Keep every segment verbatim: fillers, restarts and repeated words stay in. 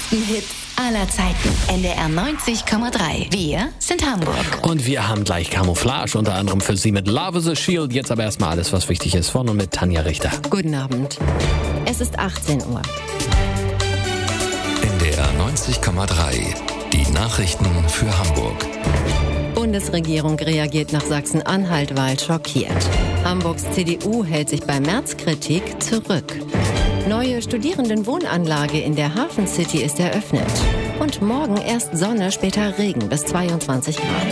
besten Hits aller Zeiten. N D R neunzig Komma drei. Wir sind Hamburg. Und wir haben gleich Camouflage, unter anderem für Sie mit Love is a Shield. Jetzt aber erstmal alles, was wichtig ist, von und mit Tanja Richter. Guten Abend. Es ist achtzehn Uhr. N D R neunzig Komma drei. Die Nachrichten für Hamburg. Bundesregierung reagiert nach Sachsen-Anhalt-Wahl schockiert. Hamburgs C D U hält sich bei Merz-Kritik zurück. Neue Studierendenwohnanlage in der Hafen City ist eröffnet. Und morgen erst Sonne, später Regen bis zweiundzwanzig Grad.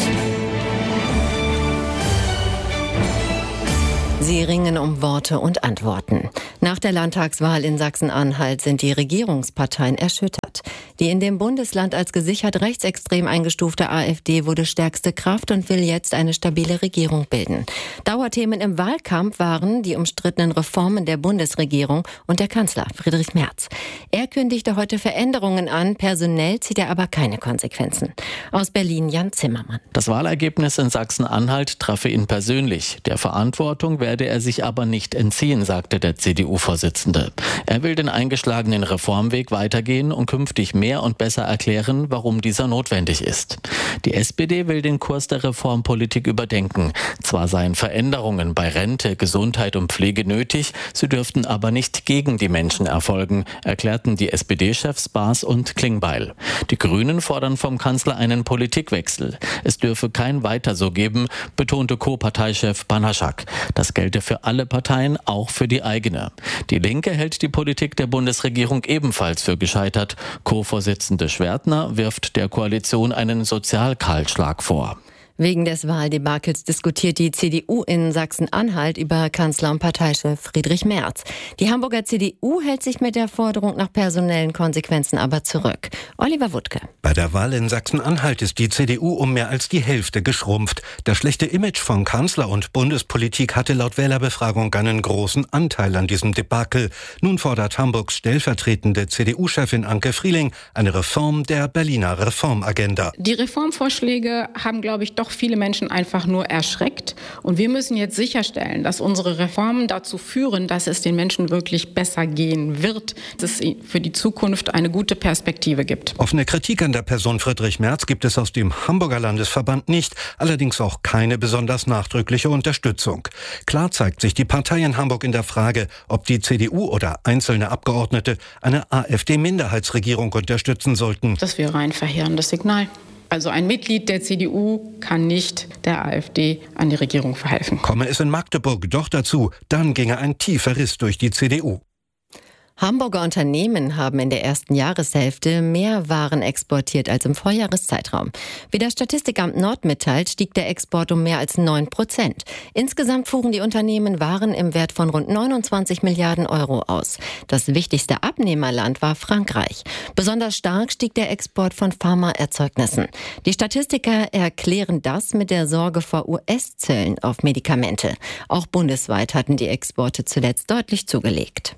Sie ringen um Worte und Antworten. Nach der Landtagswahl in Sachsen-Anhalt sind die Regierungsparteien erschüttert. Die in dem Bundesland als gesichert rechtsextrem eingestufte AfD wurde stärkste Kraft und will jetzt eine stabile Regierung bilden. Dauerthemen im Wahlkampf waren die umstrittenen Reformen der Bundesregierung und der Kanzler Friedrich Merz. Er kündigte heute Veränderungen an, personell zieht er aber keine Konsequenzen. Aus Berlin Jan Zimmermann. Das Wahlergebnis in Sachsen-Anhalt treffe ihn persönlich. Der Verantwortung werde er sich aber nicht entziehen, sagte der C D U-Vorsitzende. Er will den eingeschlagenen Reformweg weitergehen und künftig mehr und besser erklären, warum dieser notwendig ist. Die S P D will den Kurs der Reformpolitik überdenken. Zwar seien Veränderungen bei Rente, Gesundheit und Pflege nötig, sie dürften aber nicht gegen die Menschen erfolgen, erklärten die S P D-Chefs Baas und Klingbeil. Die Grünen fordern vom Kanzler einen Politikwechsel. Es dürfe kein Weiter so geben, betonte Co-Parteichef Banaschak. Das gelte für alle Parteien, auch für die eigene. Die Linke hält die Politik der Bundesregierung ebenfalls für gescheitert. Co-Vorsitzende Schwertner wirft der Koalition einen Sozialkahlschlag vor. Wegen des Wahldebakels diskutiert die C D U in Sachsen-Anhalt über Kanzler und Parteichef Friedrich Merz. Die Hamburger C D U hält sich mit der Forderung nach personellen Konsequenzen aber zurück. Oliver Wuttke. Bei der Wahl in Sachsen-Anhalt ist die C D U um mehr als die Hälfte geschrumpft. Das schlechte Image von Kanzler und Bundespolitik hatte laut Wählerbefragung einen großen Anteil an diesem Debakel. Nun fordert Hamburgs stellvertretende C D U-Chefin Anke Frieling eine Reform der Berliner Reformagenda. Die Reformvorschläge haben, glaube ich, doch viele Menschen einfach nur erschreckt. Und wir müssen jetzt sicherstellen, dass unsere Reformen dazu führen, dass es den Menschen wirklich besser gehen wird, dass es für die Zukunft eine gute Perspektive gibt. Offene Kritik an der Person Friedrich Merz gibt es aus dem Hamburger Landesverband nicht, allerdings auch keine besonders nachdrückliche Unterstützung. Klar zeigt sich die Partei in Hamburg in der Frage, ob die C D U oder einzelne Abgeordnete eine AfD-Minderheitsregierung unterstützen sollten. Das wäre ein verheerendes Signal. Also ein Mitglied der C D U kann nicht der AfD an die Regierung verhelfen. Komme es in Magdeburg doch dazu, dann ginge ein tiefer Riss durch die C D U. Hamburger Unternehmen haben in der ersten Jahreshälfte mehr Waren exportiert als im Vorjahreszeitraum. Wie das Statistikamt Nord mitteilt, stieg der Export um mehr als neun Prozent. Insgesamt fuhren die Unternehmen Waren im Wert von rund neunundzwanzig Milliarden Euro aus. Das wichtigste Abnehmerland war Frankreich. Besonders stark stieg der Export von Pharmaerzeugnissen. Die Statistiker erklären das mit der Sorge vor U S-Zöllen auf Medikamente. Auch bundesweit hatten die Exporte zuletzt deutlich zugelegt.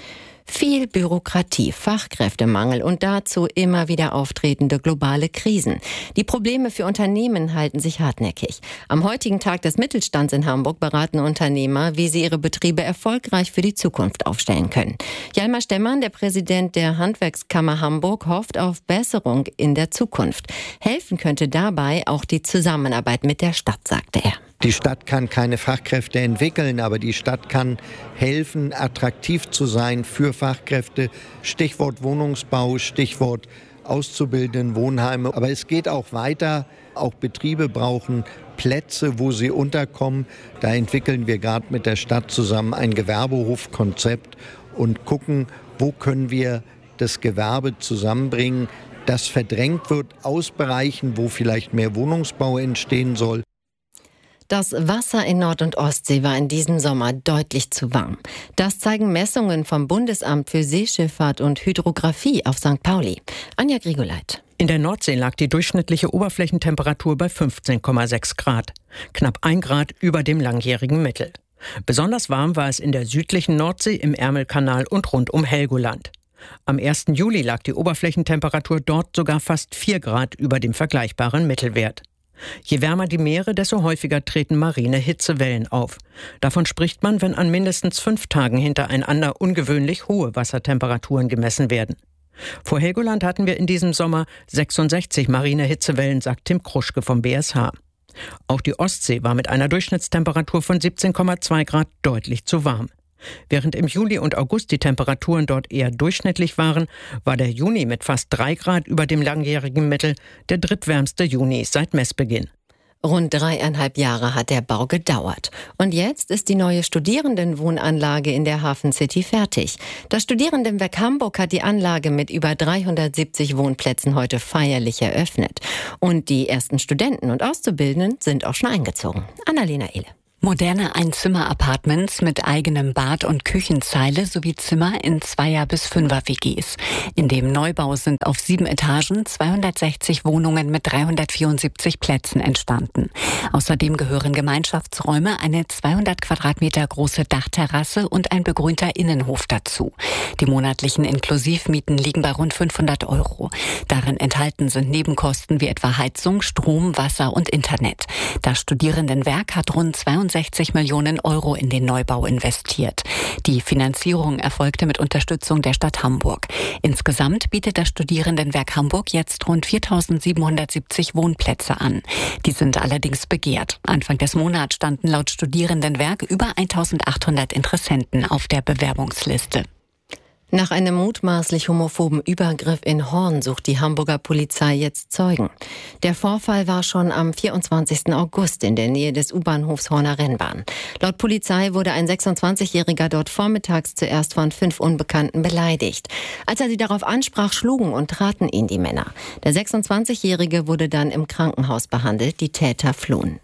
Viel Bürokratie, Fachkräftemangel und dazu immer wieder auftretende globale Krisen. Die Probleme für Unternehmen halten sich hartnäckig. Am heutigen Tag des Mittelstands in Hamburg beraten Unternehmer, wie sie ihre Betriebe erfolgreich für die Zukunft aufstellen können. Hjalmar Stemmann, der Präsident der Handwerkskammer Hamburg, hofft auf Besserung in der Zukunft. Helfen könnte dabei auch die Zusammenarbeit mit der Stadt, sagte er. Die Stadt kann keine Fachkräfte entwickeln, aber die Stadt kann helfen, attraktiv zu sein für Fachkräfte. Stichwort Wohnungsbau, Stichwort Auszubildenden, Wohnheime. Aber es geht auch weiter. Auch Betriebe brauchen Plätze, wo sie unterkommen. Da entwickeln wir gerade mit der Stadt zusammen ein Gewerbehofkonzept und gucken, wo können wir das Gewerbe zusammenbringen, das verdrängt wird aus Bereichen, wo vielleicht mehr Wohnungsbau entstehen soll. Das Wasser in Nord- und Ostsee war in diesem Sommer deutlich zu warm. Das zeigen Messungen vom Bundesamt für Seeschifffahrt und Hydrographie auf Sankt Pauli. Anja Grigoleit. In der Nordsee lag die durchschnittliche Oberflächentemperatur bei fünfzehn Komma sechs Grad. Knapp ein Grad über dem langjährigen Mittel. Besonders warm war es in der südlichen Nordsee, im Ärmelkanal und rund um Helgoland. Am ersten Juli lag die Oberflächentemperatur dort sogar fast vier Grad über dem vergleichbaren Mittelwert. Je wärmer die Meere, desto häufiger treten marine Hitzewellen auf. Davon spricht man, wenn an mindestens fünf Tagen hintereinander ungewöhnlich hohe Wassertemperaturen gemessen werden. Vor Helgoland hatten wir in diesem Sommer sechsundsechzig marine Hitzewellen, sagt Tim Kruschke vom B S H. Auch die Ostsee war mit einer Durchschnittstemperatur von siebzehn Komma zwei Grad deutlich zu warm. Während im Juli und August die Temperaturen dort eher durchschnittlich waren, war der Juni mit fast drei Grad über dem langjährigen Mittel der drittwärmste Juni seit Messbeginn. Rund dreieinhalb Jahre hat der Bau gedauert. Und jetzt ist die neue Studierendenwohnanlage in der Hafen City fertig. Das Studierendenwerk Hamburg hat die Anlage mit über dreihundertsiebzig Wohnplätzen heute feierlich eröffnet. Und die ersten Studenten und Auszubildenden sind auch schon eingezogen. Annalena Ehle. Moderne Einzimmer-Apartments mit eigenem Bad und Küchenzeile sowie Zimmer in Zweier- bis Fünfer-W Gs. In dem Neubau sind auf sieben Etagen zweihundertsechzig Wohnungen mit dreihundertvierundsiebzig Plätzen entstanden. Außerdem gehören Gemeinschaftsräume, eine zweihundert Quadratmeter große Dachterrasse und ein begrünter Innenhof dazu. Die monatlichen Inklusivmieten liegen bei rund fünfhundert Euro. Darin enthalten sind Nebenkosten wie etwa Heizung, Strom, Wasser und Internet. Das Studierendenwerk hat rund zweiundsechzig Millionen Euro in den Neubau investiert. Die Finanzierung erfolgte mit Unterstützung der Stadt Hamburg. Insgesamt bietet das Studierendenwerk Hamburg jetzt rund viertausendsiebenhundertsiebzig Wohnplätze an. Die sind allerdings begehrt. Anfang des Monats standen laut Studierendenwerk über eintausendachthundert Interessenten auf der Bewerbungsliste. Nach einem mutmaßlich homophoben Übergriff in Horn sucht die Hamburger Polizei jetzt Zeugen. Der Vorfall war schon am vierundzwanzigsten August in der Nähe des U-Bahnhofs Horner Rennbahn. Laut Polizei wurde ein sechsundzwanzigjähriger dort vormittags zuerst von fünf Unbekannten beleidigt. Als er sie darauf ansprach, schlugen und traten ihn die Männer. Der sechsundzwanzigjährige wurde dann im Krankenhaus behandelt, die Täter flohen.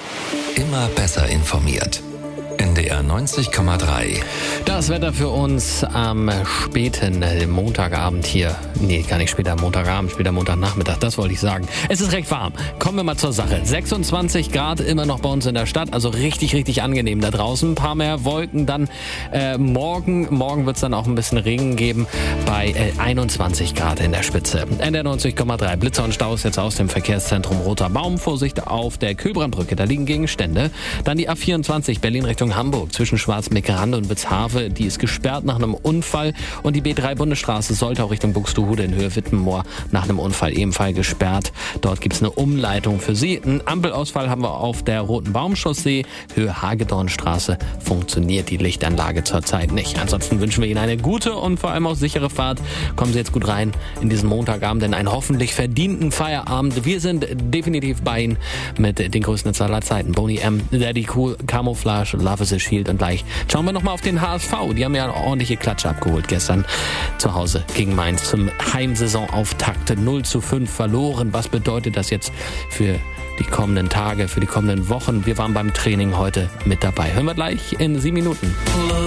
Immer besser informiert. N D R neunzig Komma drei. Das Wetter für uns am späten Montagabend hier. Nee, gar nicht später Montagabend, später Montagnachmittag, das wollte ich sagen. Es ist recht warm. Kommen wir mal zur Sache. sechsundzwanzig Grad immer noch bei uns in der Stadt, also richtig, richtig angenehm da draußen. Ein paar mehr Wolken dann äh, morgen. Morgen wird es dann auch ein bisschen Regen geben bei äh, einundzwanzig Grad in der Spitze. N D R neunzig Komma drei. Blitzer und Staus jetzt aus dem Verkehrszentrum Roter Baum. Vorsicht auf der Kühlbrandbrücke, da liegen Gegenstände. Dann die A vierundzwanzig Berlin Richtung Hamburg zwischen Schwarzmeckerande und Witzhave. Die ist gesperrt nach einem Unfall. Und die B drei Bundesstraße sollte auch Richtung Buxtehude in Höhe Wittenmoor nach einem Unfall ebenfalls gesperrt. Dort gibt es eine Umleitung für Sie. Einen Ampelausfall haben wir auf der Roten Baumchaussee. Höhe Hagedornstraße funktioniert die Lichtanlage zurzeit nicht. Ansonsten wünschen wir Ihnen eine gute und vor allem auch sichere Fahrt. Kommen Sie jetzt gut rein in diesen Montagabend, in einen hoffentlich verdienten Feierabend. Wir sind definitiv bei Ihnen mit den größten aller Zeiten. Boney M, Daddy Cool, Camouflage, Love is a Shield und gleich schauen wir nochmal auf den H S V. Die haben ja eine ordentliche Klatsche abgeholt gestern zu Hause gegen Mainz zum Heimsaisonauftakt. null zu fünf verloren. Was bedeutet das jetzt für die kommenden Tage, für die kommenden Wochen? Wir waren beim Training heute mit dabei. Hören wir gleich in sieben Minuten.